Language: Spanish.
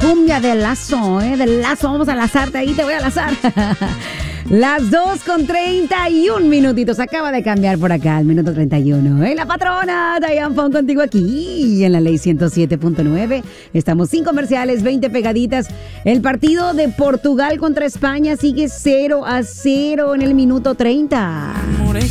cumbia de Lazo, de Lazo. Vamos a lazarte ahí, te voy a lazar. Las 2:31 minutitos. Acaba de cambiar por acá, el minuto 31. La patrona, Diane Fong contigo aquí en la Ley 107.9. Estamos sin comerciales, 20 pegaditas. El partido de Portugal contra España sigue 0-0 en el minuto 30.